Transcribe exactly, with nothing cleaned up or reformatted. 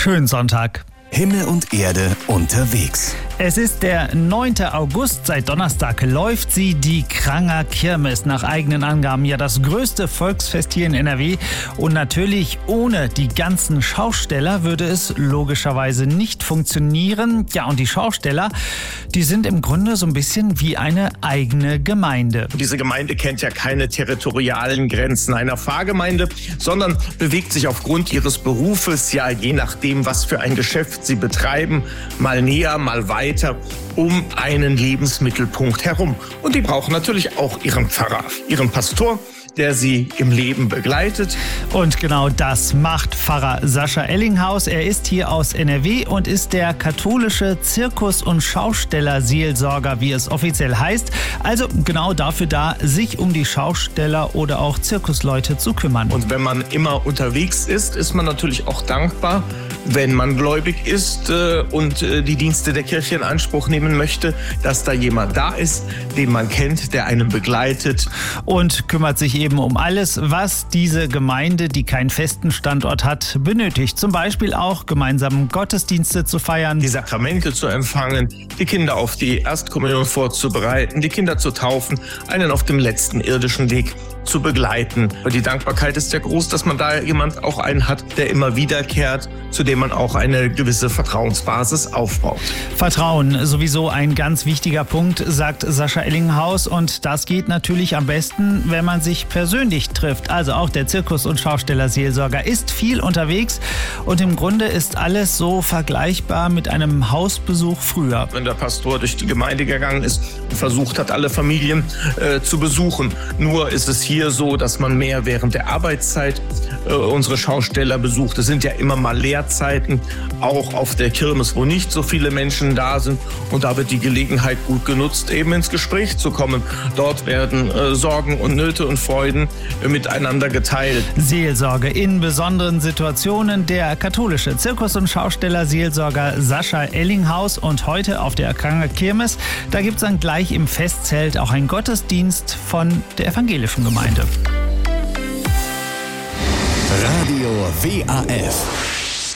Schönen Sonntag. Himmel und Erde unterwegs. Es ist der neunte August. Seit Donnerstag läuft sie, die Kranger Kirmes. Nach eigenen Angaben ja das größte Volksfest hier in N R W. Und natürlich ohne die ganzen Schausteller würde es logischerweise nicht funktionieren. Ja, und die Schausteller, die sind im Grunde so ein bisschen wie eine eigene Gemeinde. Diese Gemeinde kennt ja keine territorialen Grenzen einer Pfarrgemeinde, sondern bewegt sich aufgrund ihres Berufes, ja je nachdem, was für ein Geschäft sie betreiben, mal näher, mal weiter um einen Lebensmittelpunkt herum. Und die brauchen natürlich auch ihren Pfarrer, ihren Pastor, der sie im Leben begleitet. Und genau das macht Pfarrer Sascha Ellinghaus. Er ist hier aus N R W und ist der katholische Zirkus- und Schaustellerseelsorger, wie es offiziell heißt. Also genau dafür da, sich um die Schausteller oder auch Zirkusleute zu kümmern. Und wenn man immer unterwegs ist, ist man natürlich auch dankbar, wenn man gläubig ist äh, und äh, die Dienste der Kirche in Anspruch nehmen möchte, dass da jemand da ist, den man kennt, der einen begleitet. Und kümmert sich eben um alles, was diese Gemeinde, die keinen festen Standort hat, benötigt. Zum Beispiel auch gemeinsam Gottesdienste zu feiern, die Sakramente zu empfangen, die Kinder auf die Erstkommunion vorzubereiten, die Kinder zu taufen, einen auf dem letzten irdischen Weg zu begleiten. Und die Dankbarkeit ist ja groß, dass man da jemand auch einen hat, der immer wiederkehrt, zu dem man auch eine gewisse Vertrauensbasis aufbaut. Vertrauen, sowieso ein ganz wichtiger Punkt, sagt Sascha Ellinghaus. Und das geht natürlich am besten, wenn man sich persönlich trifft. Also auch der Zirkus- und Schaustellerseelsorger ist viel unterwegs. Und im Grunde ist alles so vergleichbar mit einem Hausbesuch früher. Wenn der Pastor durch die Gemeinde gegangen ist und versucht hat, alle Familien äh, zu besuchen. Nur ist es hier so, dass man mehr während der Arbeitszeit äh, unsere Schausteller besucht. Es sind ja immer mal Leerzeiten, auch auf der Kirmes, wo nicht so viele Menschen da sind. Und da wird die Gelegenheit gut genutzt, eben ins Gespräch zu kommen. Dort werden äh, Sorgen und Nöte und Freuden äh, miteinander geteilt. Seelsorge in besonderen Situationen. Der katholische Zirkus- und Schaustellerseelsorger Sascha Ellinghaus. Und heute auf der Kranger Kirmes, da gibt es dann gleich im Festzelt auch einen Gottesdienst von der evangelischen Gemeinde. Radio W A F